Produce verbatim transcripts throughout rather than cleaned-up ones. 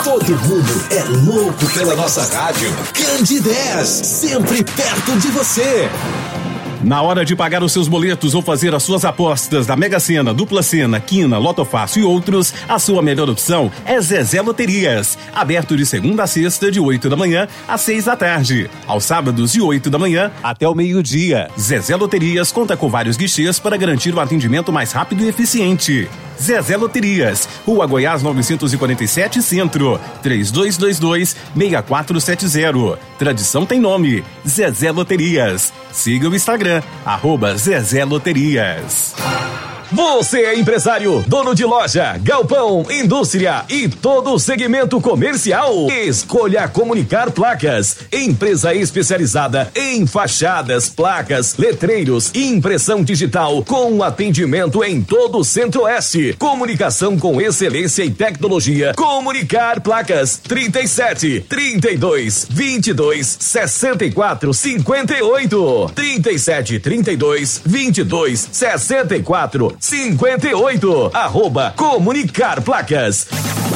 Todo mundo é louco pela nossa rádio. Candidez, sempre perto de você. Na hora de pagar os seus boletos ou fazer as suas apostas da Mega Sena, Dupla Sena, Quina, Loto Fácil e outros, a sua melhor opção é Zezé Loterias. Aberto de segunda a sexta, de oito da manhã às seis da tarde. Aos sábados, de oito da manhã até o meio-dia. Zezé Loterias conta com vários guichês para garantir um atendimento mais rápido e eficiente. Zezé Loterias, Rua Goiás novecentos e quarenta e sete, Centro, três dois dois dois, seis quatro sete zero. Tradição tem nome, Zezé Loterias. Siga o Instagram, arroba Zezé Loterias. Você é empresário, dono de loja, galpão, indústria e todo o segmento comercial? Escolha Comunicar Placas, empresa especializada em fachadas, placas, letreiros e impressão digital com atendimento em todo o Centro-Oeste. Comunicação com excelência e tecnologia. Comunicar Placas, trinta e sete, trinta e dois, vinte e dois, sessenta e quatro, cinquenta e oito. trinta e sete, trinta e dois, vinte e dois, sessenta e quatro, cinquenta e oito. Arroba Comunicar Placas.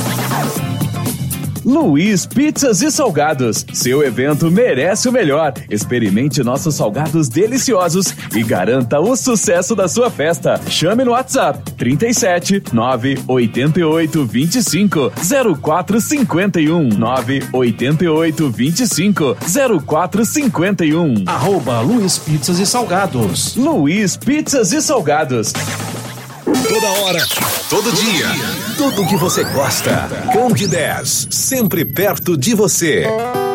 Luiz Pizzas e Salgados. Seu evento merece o melhor. Experimente nossos salgados deliciosos e garanta o sucesso da sua festa. Chame no WhatsApp trinta e sete, nove oito oito, vinte e cinco, zero quatro cinquenta e um, nove oito oito, vinte e cinco, zero quatro cinquenta e um. Arroba Luiz Pizzas e Salgados. Luiz Pizzas e Salgados. Toda hora, todo dia, tudo que você gosta. Candidez, sempre perto de você.